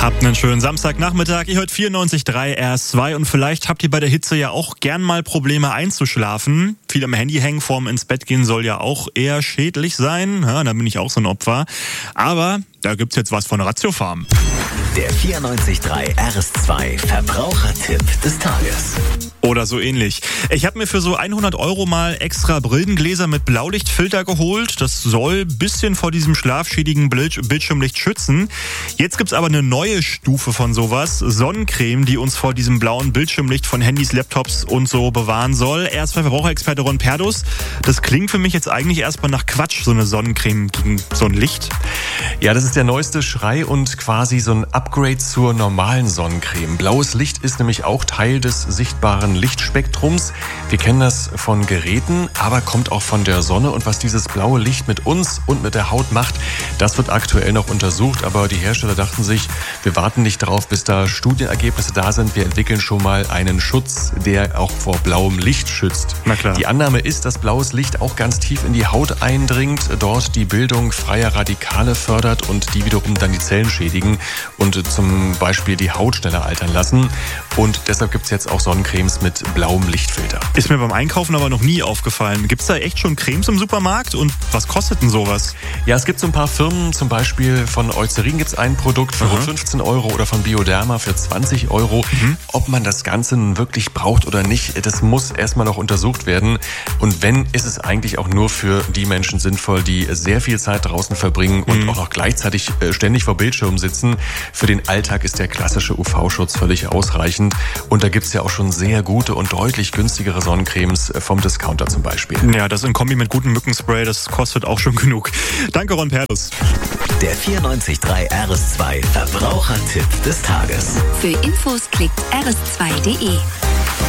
Habt einen schönen Samstagnachmittag. Ihr hört 94.3 RS2 und vielleicht habt ihr bei der Hitze ja auch gern mal Probleme einzuschlafen. Viel am Handy hängen vorm ins Bett gehen soll ja auch eher schädlich sein. Ja, da bin ich auch so ein Opfer. Aber da gibt's jetzt was von Ratiofarm. Der 94.3 RS2 Verbrauchertipp des Tages. Oder so ähnlich. Ich habe mir für so 100 € mal extra Brillengläser mit Blaulichtfilter geholt. Das soll ein bisschen vor diesem schlafschädigen Bildschirmlicht schützen. Jetzt gibt's aber eine neue Stufe von sowas. Sonnencreme, die uns vor diesem blauen Bildschirmlicht von Handys, Laptops und so bewahren soll. RS2-Verbraucherexperte Ron Perdus. Das klingt für mich jetzt eigentlich erstmal nach Quatsch, so eine Sonnencreme gegen so ein Licht. Ja, das ist der neueste Schrei und quasi so ein Upgrade zur normalen Sonnencreme. Blaues Licht ist nämlich auch Teil des sichtbaren Lichtspektrums. Wir kennen das von Geräten, aber kommt auch von der Sonne. Und was dieses blaue Licht mit uns und mit der Haut macht, das wird aktuell noch untersucht. Aber die Hersteller dachten sich, wir warten nicht darauf, bis da Studienergebnisse da sind. Wir entwickeln schon mal einen Schutz, der auch vor blauem Licht schützt. Na klar. Die Annahme ist, dass blaues Licht auch ganz tief in die Haut eindringt, dort die Bildung freier Radikale fördert und die wiederum dann die Zellen schädigen und zum Beispiel die Haut schneller altern lassen. Und deshalb gibt es jetzt auch Sonnencremes mit blauem Lichtfilter. Ist mir beim Einkaufen aber noch nie aufgefallen. Gibt's da echt schon Cremes im Supermarkt? Und was kostet denn sowas? Ja, es gibt so ein paar Firmen, zum Beispiel von Eucerin gibt es ein Produkt für rund 15 € oder von Bioderma für 20 €. Ob man das Ganze nun wirklich braucht oder nicht, das muss erstmal noch untersucht werden. Und wenn, ist es eigentlich auch nur für die Menschen sinnvoll, die sehr viel Zeit draußen verbringen und auch noch gleichzeitig ständig vor Bildschirmen sitzen. Für den Alltag ist der klassische UV-Schutz völlig ausreichend. Und da gibt es ja auch schon sehr gute und deutlich günstigere Sonnencremes vom Discounter zum Beispiel. Ja, das in Kombi mit gutem Mückenspray, das kostet auch schon genug. Danke, Ron Perdus. Der 94.3 RS2 Verbrauchertipp des Tages. Für Infos klickt rs2.de.